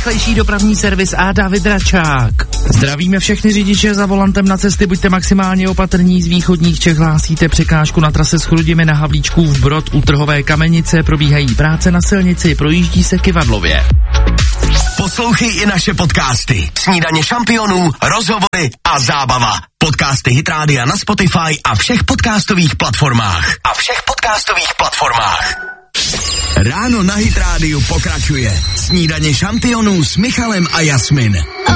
nejrychlejší dopravní servis a David Račák. Zdravíme všechny řidiče za volantem na cesty, buďte maximálně opatrní, z východních Čech hlásíte překážku na trase s Chrudimi na Havlíčkův Brod u Trhové Kamenice, probíhají práce na silnici, projíždí se Kyvadlově. Poslouchej i naše podcasty. Snídaně šampionů, rozhovory a zábava. Podcasty Hit Rádia na Spotify a všech podcastových platformách. Ráno na Hit Rádiu pokračuje. Snídaně šampionů s Michalem a Jasmin.